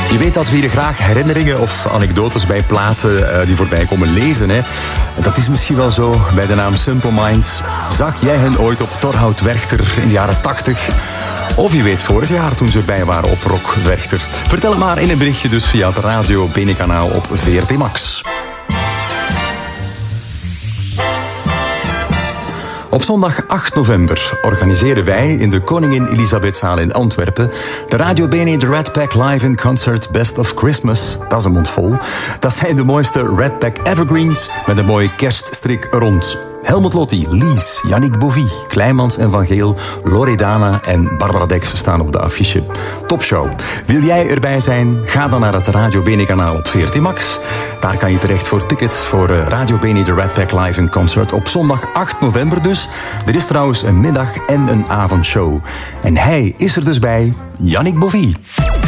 Je weet dat we hier graag herinneringen of anekdotes bij platen die voorbij komen lezen. Hè? En dat is misschien wel zo bij de naam Simple Minds. Zag jij hen ooit op Torhout Werchter in de jaren 80? Of je weet vorig jaar toen ze erbij waren op Rock Werchter. Vertel het maar in een berichtje dus via het Radio Bene kanaal op VRT Max. Op zondag 8 november organiseren wij in de Koningin Elisabethzaal in Antwerpen de Radio Bene The Red Pack Live in Concert Best of Christmas. Dat is een mond vol. Dat zijn de mooiste Red Pack Evergreens met een mooie kerststrik rond. Helmut Lotti, Lies, Yannick Bovy, Kleimans en Van Geel, Loredana en Barbara Dex staan op de affiche. Topshow. Wil jij erbij zijn? Ga dan naar het Radio Bene kanaal op VRT Max. Daar kan je terecht voor ticket voor Radio Bene The Red Pack Live in Concert op zondag 8 november dus. Er is trouwens een middag- en een avondshow. En hij is er dus bij, Yannick Bovy.